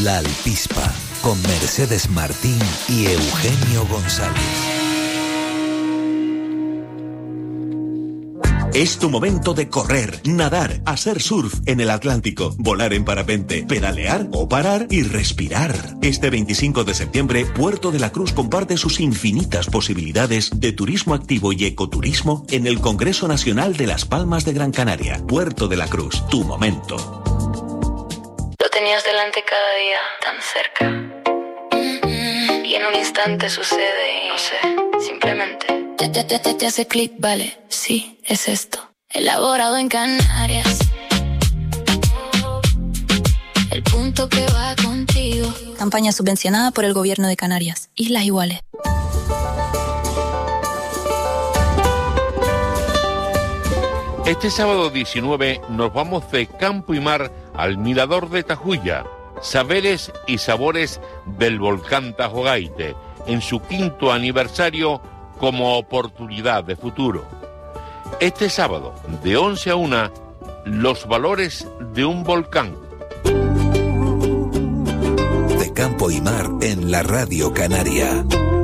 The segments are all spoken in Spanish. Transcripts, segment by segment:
La Alpispa, con Mercedes Martín y Eugenio González. Es tu momento de correr, nadar, hacer surf en el Atlántico, volar en parapente, pedalear o parar y respirar. Este 25 de septiembre, Puerto de la Cruz comparte sus infinitas posibilidades de turismo activo y ecoturismo en el Congreso Nacional de Las Palmas de Gran Canaria. Puerto de la Cruz, tu momento. Lo tenías delante cada día, tan cerca. Y en un instante sucede y no sé, simplemente te hace clic, vale, sí, es esto. Elaborado en Canarias, el punto que va contigo. Campaña subvencionada por el Gobierno de Canarias. Islas Iguales. Este sábado 19 nos vamos de campo y mar al Mirador de Tajuya, saberes y sabores del volcán Tajogaite, en su 5º aniversario como oportunidad de futuro. Este sábado, de 11 a 1, los valores de un volcán. De campo y mar en la Radio Canaria.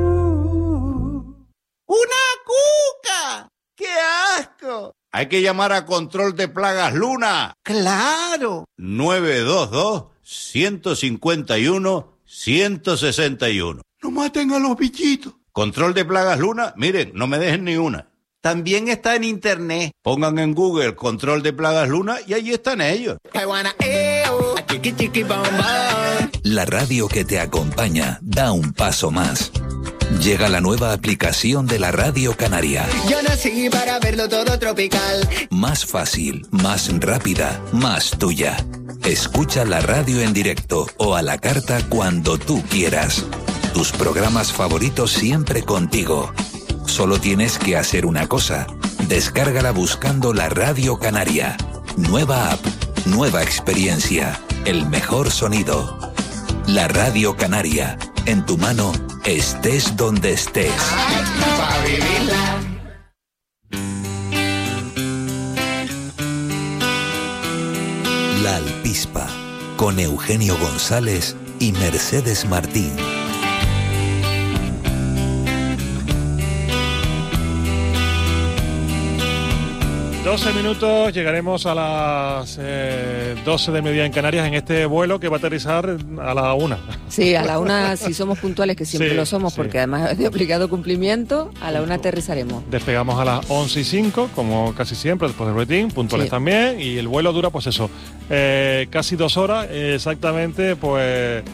¡Una cuca! ¡Qué asco! Hay que llamar a Control de Plagas Luna. ¡Claro! 922-151-161. No maten a los bichitos. Control de Plagas Luna, miren, no me dejen ni una. También está en internet. Pongan en Google Control de Plagas Luna y allí están ellos. La radio que te acompaña da un paso más. Llega la nueva aplicación de la Radio Canaria. Yo nací para verlo todo tropical. Más fácil, más rápida, más tuya. Escucha la radio en directo o a la carta cuando tú quieras. Tus programas favoritos siempre contigo. Solo tienes que hacer una cosa. Descárgala buscando la Radio Canaria. Nueva app, nueva experiencia, el mejor sonido. La Radio Canaria, en tu mano, estés donde estés. La Alpispa, con Eugenio González y Mercedes Martín. 12 minutos, llegaremos a las 12 de mediodía en Canarias en este vuelo que va a aterrizar a la 1. Sí, a la 1 si somos puntuales, que siempre lo somos, porque además es de obligado cumplimiento, a la 1 aterrizaremos. Despegamos a las 11:05, como casi siempre, después del boletín, puntuales también, y el vuelo dura, pues eso, casi 2 horas, exactamente, pues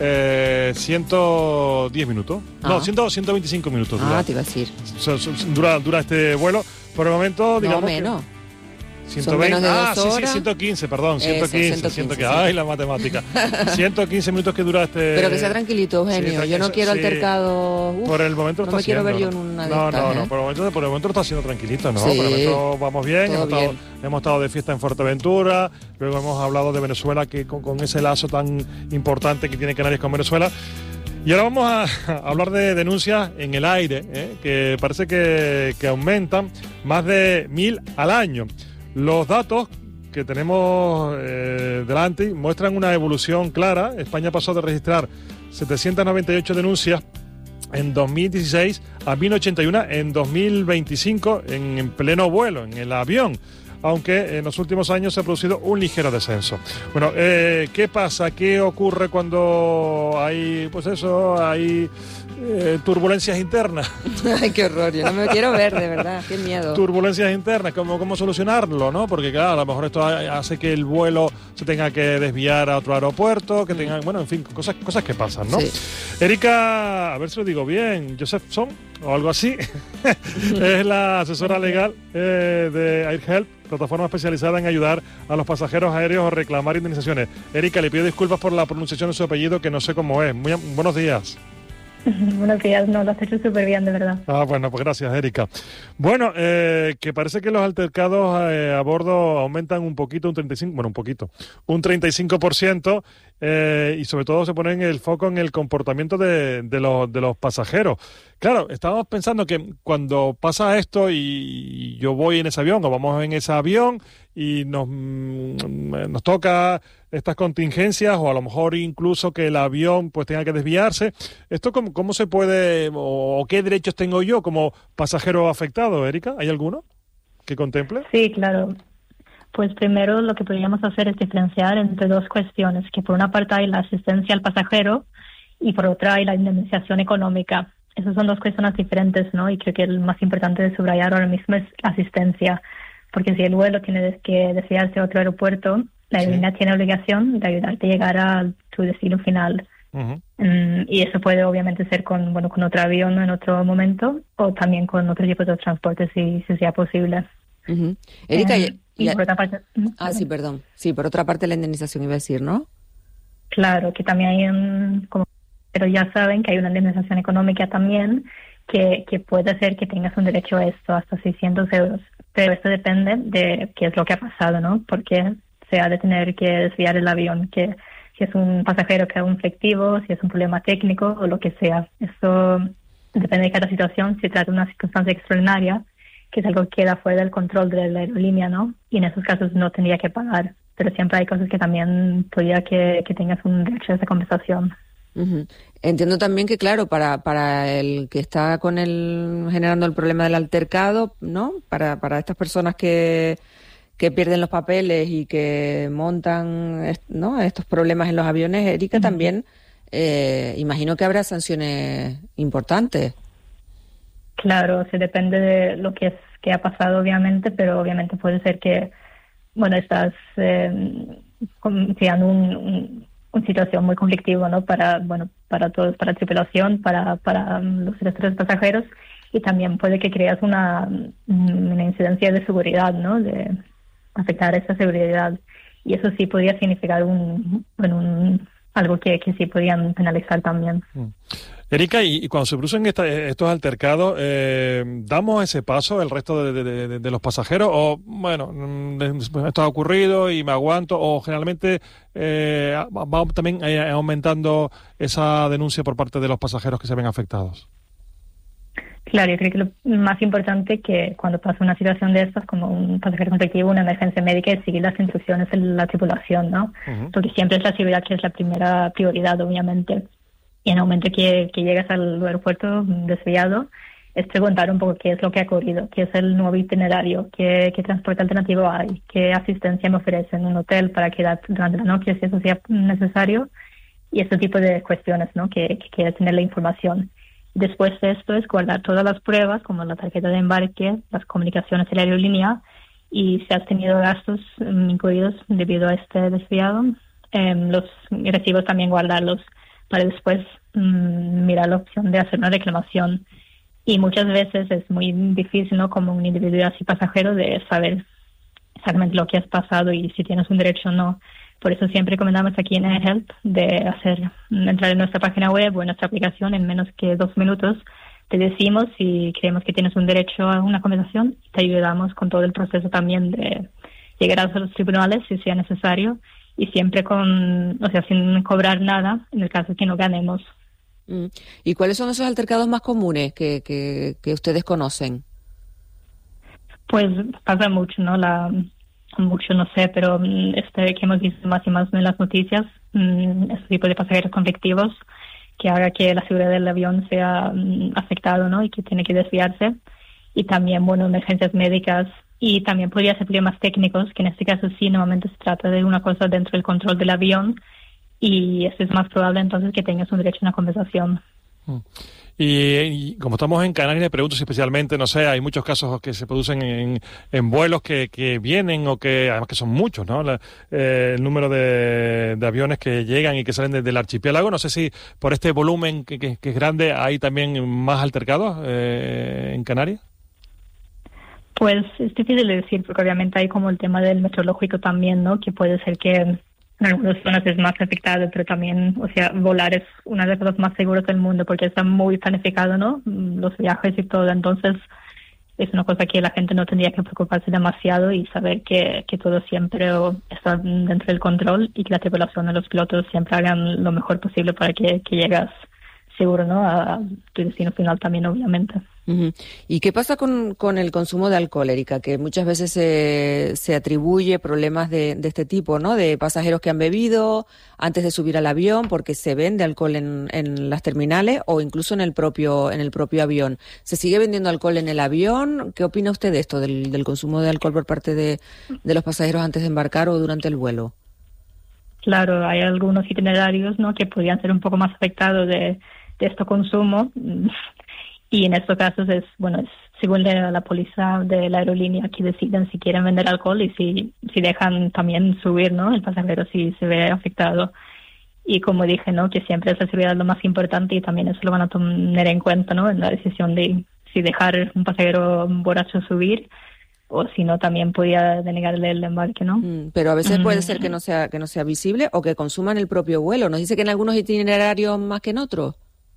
110 minutos. No, 125 minutos dura. Te iba a decir. Dura este vuelo. Por el momento, digamos. No, menos. 120, son menos de 2 horas. 115, perdón, 115. Ay, la matemática. 115 minutos que dura este... Pero que sea tranquilito, Eugenio. Yo no quiero altercado. Por el momento no me quiero ver yo en una de estas, No, por el momento lo está haciendo tranquilito, ¿no? Sí, por el momento vamos bien. Bien. Hemos estado de fiesta en Fuerteventura, luego hemos hablado de Venezuela, que con ese lazo tan importante que tiene Canarias con Venezuela. Y ahora vamos a hablar de denuncias en el aire, que parece que aumentan más de 1.000 al año. Los datos que tenemos delante muestran una evolución clara. España pasó de registrar 798 denuncias en 2016 a 1.081 en 2025 en pleno vuelo, en el avión. Aunque en los últimos años se ha producido un ligero descenso. Bueno, ¿qué pasa? ¿Qué ocurre cuando hay, pues eso, hay turbulencias internas? Ay, qué horror, yo no me quiero ver, de verdad, qué miedo. Turbulencias internas, ¿cómo solucionarlo, no? Porque claro, a lo mejor esto hace que el vuelo se tenga que desviar a otro aeropuerto, que tengan, bueno, en fin, cosas que pasan, ¿no? Sí. Erika, a ver si lo digo bien, Josephson, o algo así, es la asesora legal de AirHelp, plataforma especializada en ayudar a los pasajeros aéreos a reclamar indemnizaciones. Erika, le pido disculpas por la pronunciación de su apellido, que no sé cómo es. Buenos días. Buenos días, no, lo has hecho súper bien, de verdad. Bueno, pues gracias, Erika. Bueno, que parece que los altercados a bordo aumentan un 35%, y sobre todo se pone el foco en el comportamiento de los pasajeros. Claro, estábamos pensando que cuando pasa esto y yo voy en ese avión o vamos en ese avión y nos toca estas contingencias o a lo mejor incluso que el avión pues tenga que desviarse, ¿esto cómo se puede o qué derechos tengo yo como pasajero afectado, Erika? ¿Hay alguno que contemple? Sí, claro. Pues primero lo que podríamos hacer es diferenciar entre dos cuestiones, que por una parte hay la asistencia al pasajero y por otra hay la indemnización económica. Esas son dos cuestiones diferentes, ¿no? Y creo que el más importante de subrayar ahora mismo es asistencia, porque si el vuelo tiene que desviarse a otro aeropuerto, la aerolínea tiene obligación de ayudarte a llegar a tu destino final. Uh-huh. Y eso puede obviamente ser con otro avión en otro momento o también con otro tipo de transporte si sea posible. Uh-huh. Erika, y por otra parte... sí, perdón. Sí, por otra parte la indemnización iba a decir, ¿no? Claro, que también hay pero ya saben que hay una indemnización económica también que puede hacer que tengas un derecho a esto, hasta 600 euros. Pero esto depende de qué es lo que ha pasado, ¿no? Porque se ha de tener que desviar el avión, que si es un pasajero que es un infectivo, si es un problema técnico o lo que sea. Eso depende de cada situación. Si trata de una circunstancia extraordinaria, que es algo que queda fuera del control de la aerolínea, ¿no? Y en esos casos no tendría que pagar. Pero siempre hay cosas que también podría que tengas un derecho a esa compensación. Uh-huh. Entiendo también que, claro, para el que está generando el problema del altercado, ¿no? Para estas personas que pierden los papeles y que montan, ¿no?, estos problemas en los aviones, Erika, uh-huh, también imagino que habrá sanciones importantes. Claro, se depende de lo que ha pasado, obviamente, pero obviamente puede ser que, estás creando una situación muy conflictiva, ¿no? Para todos, para la tripulación, para los tres pasajeros, y también puede que creas una incidencia de seguridad, ¿no? De afectar esa seguridad, y eso sí podría significar algo que sí podrían penalizar también. Erika, y cuando se producen estos altercados, ¿damos ese paso el resto de los pasajeros? O, esto ha ocurrido y me aguanto, o generalmente va también aumentando esa denuncia por parte de los pasajeros que se ven afectados? Claro, yo creo que lo más importante que cuando pasa una situación de estas, como un pasajero conflictivo, una emergencia médica, es seguir las instrucciones de la tripulación, ¿no? Uh-huh. Porque siempre es la seguridad que es la primera prioridad, obviamente. Y en el momento que llegas al aeropuerto desviado, es preguntar un poco qué es lo que ha ocurrido, qué es el nuevo itinerario, qué transporte alternativo hay, qué asistencia me ofrecen, un hotel para quedar durante la noche si eso sea necesario, y ese tipo de cuestiones, ¿no? Que quieres tener la información. Después de esto es guardar todas las pruebas, como la tarjeta de embarque, las comunicaciones de la aerolínea, y si has tenido gastos incluidos debido a este desviado, los recibos también guardarlos para después mirar la opción de hacer una reclamación. Y muchas veces es muy difícil, ¿no?, como un individuo así pasajero, de saber exactamente lo que has pasado y si tienes un derecho o no. Por eso siempre recomendamos aquí en AirHelp de entrar en nuestra página web o en nuestra aplicación en menos que 2 minutos. Te decimos si creemos que tienes un derecho a una compensación y te ayudamos con todo el proceso también de llegar a los tribunales si sea necesario, y siempre sin cobrar nada en el caso que no ganemos. ¿Y cuáles son esos altercados más comunes que ustedes conocen? Pues pasa mucho, ¿no? Mucho no sé, pero que hemos visto más y más en las noticias, este tipo de pasajeros conflictivos que haga que la seguridad del avión sea afectado, ¿no? Y que tiene que desviarse, y también, emergencias médicas, y también podría ser problemas técnicos, que en este caso sí, normalmente se trata de una cosa dentro del control del avión, y eso es más probable entonces que tengas un derecho a una compensación. Y como estamos en Canarias, me pregunto si especialmente, no sé, hay muchos casos que se producen en vuelos que vienen, o que además que son muchos, ¿no? El número de aviones que llegan y que salen desde el archipiélago. No sé si por este volumen que es grande hay también más altercados en Canarias. Pues es difícil de decir, porque obviamente hay como el tema del meteorológico también, ¿no? Que puede ser que en algunas zonas es más afectado, pero también, volar es una de las cosas más seguras del mundo porque está muy planificado, ¿no? Los viajes y todo. Entonces, es una cosa que la gente no tendría que preocuparse demasiado y saber que todo siempre está dentro del control y que la tripulación de los pilotos siempre hagan lo mejor posible para que llegas seguro, ¿no?, a tu destino final también, obviamente. Uh-huh. ¿Y qué pasa con el consumo de alcohol, Erika? Que muchas veces se atribuye problemas de este tipo, ¿no? De pasajeros que han bebido antes de subir al avión porque se vende alcohol en las terminales o incluso en el propio avión. ¿Se sigue vendiendo alcohol en el avión? ¿Qué opina usted de esto, del consumo de alcohol por parte de los pasajeros antes de embarcar o durante el vuelo? Claro, hay algunos itinerarios, ¿no?, que podrían ser un poco más afectados de este consumo. Y en estos casos es según la póliza de la aerolínea que deciden si quieren vender alcohol y si dejan también subir, ¿no?, el pasajero si se ve afectado. Y como dije, ¿no?, que siempre es la seguridad lo más importante y también eso lo van a tener en cuenta, ¿no?, en la decisión de si dejar un pasajero borracho subir o si no también podía denegarle el embarque, ¿no? Pero a veces puede ser que no sea visible o que consuman el propio vuelo. ¿Nos dice que en algunos itinerarios más que en otros?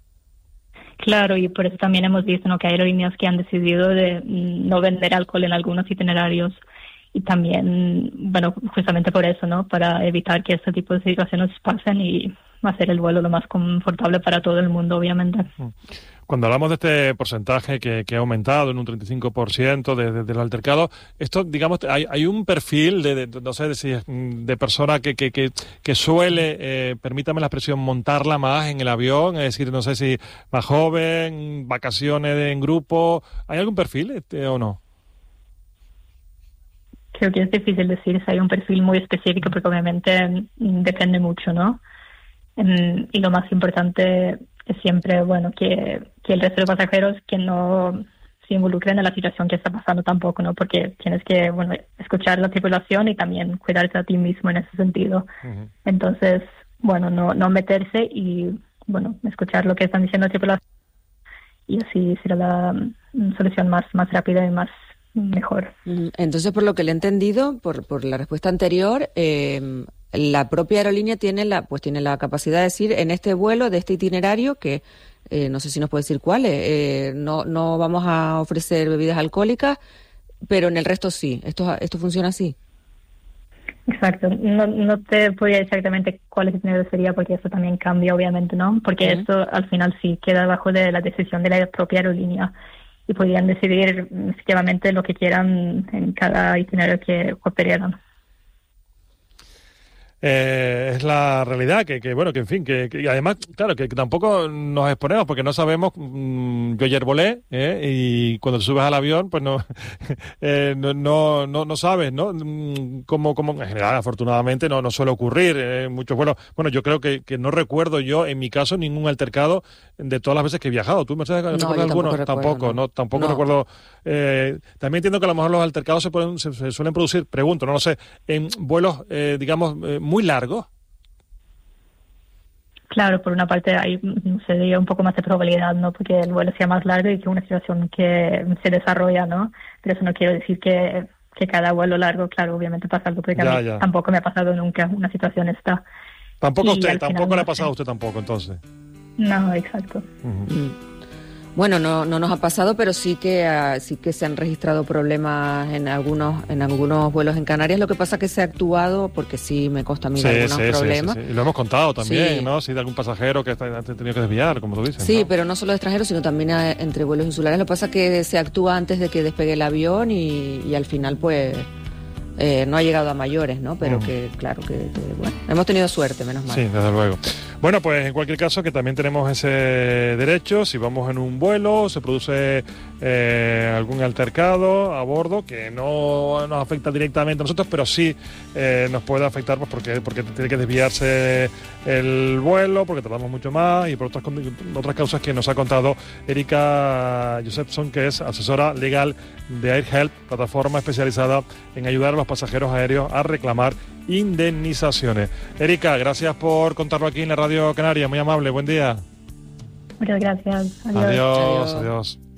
Claro, y por eso también hemos visto, ¿no?, que hay aerolíneas que han decidido de no vender alcohol en algunos itinerarios y también, justamente por eso, ¿no?, para evitar que este tipo de situaciones pasen y hacer el vuelo lo más confortable para todo el mundo, obviamente. Cuando hablamos de este porcentaje que ha aumentado en un 35% de los altercados, esto, digamos, hay un perfil no sé si es de persona que suele, permítame la expresión, montarla más en el avión, es decir, no sé si más joven, vacaciones en grupo, ¿hay algún perfil o no? Creo que es difícil decir si hay un perfil muy específico porque obviamente depende mucho, ¿no? Y lo más importante es siempre, que el resto de pasajeros que no se involucren en la situación que está pasando tampoco, ¿no? Porque tienes que, escuchar la tripulación y también cuidarte a ti mismo en ese sentido. Uh-huh. Entonces, no meterse y, escuchar lo que están diciendo la tripulación y así será la solución más rápida y más mejor. Entonces, por lo que le he entendido, por la respuesta anterior, la propia aerolínea tiene la capacidad de decir en este vuelo de este itinerario que no sé si nos puede decir cuáles, no vamos a ofrecer bebidas alcohólicas, pero en el resto sí. Esto funciona así. Exacto. No te podría decir exactamente cuál itinerario sería porque eso también cambia, obviamente, ¿no? Porque esto al final sí queda bajo de la decisión de la propia aerolínea y podrían decidir efectivamente lo que quieran en cada itinerario que operan. Es la realidad que en fin, que además, claro, que tampoco nos exponemos porque no sabemos. Yo ayer volé y cuando te subes al avión, pues no sabes, ¿no? Como en general, afortunadamente, no suele ocurrir muchos vuelos. Bueno, yo creo que no recuerdo yo, en mi caso, ningún altercado de todas las veces que he viajado. ¿Tú, Mercedes, recuerdas alguno? Tampoco recuerdo. También entiendo que a lo mejor los altercados se suelen producir, pregunto, no lo sé, en vuelos, digamos, muy largo. Claro, por una parte hay sería un poco más de probabilidad, ¿no? Porque el vuelo sea más largo y que una situación que se desarrolla, ¿no? Pero eso no quiere decir que cada vuelo largo, claro, obviamente pasa algo, porque a mí tampoco me ha pasado nunca una situación esta. Tampoco a usted, tampoco le ha pasado a usted tampoco, entonces. No, exacto. Uh-huh. Bueno, no nos ha pasado, pero sí que se han registrado problemas en algunos vuelos en Canarias. Lo que pasa es que se ha actuado, porque sí me consta a mí algunos problemas. Sí. Y lo hemos contado también, ¿no? Sí, de algún pasajero que ha tenido que desviar, como tú dices. Sí, ¿no? Pero no solo de extranjeros, sino también entre vuelos insulares. Lo que pasa es que se actúa antes de que despegue el avión y al final, pues, no ha llegado a mayores, ¿no? Pero que, claro, que bueno, hemos tenido suerte, menos mal. Sí, desde luego. Bueno, pues en cualquier caso que también tenemos ese derecho, si vamos en un vuelo, se produce algún altercado a bordo que no nos afecta directamente a nosotros, pero sí nos puede afectar pues porque tiene que desviarse el vuelo, porque tardamos mucho más y por otras causas que nos ha contado Erika Josephson, que es asesora legal de AirHelp, plataforma especializada en ayudar a los pasajeros aéreos a reclamar indemnizaciones. Erika, gracias por contarlo aquí en la Radio Canaria, muy amable, buen día. Muchas gracias. Adiós.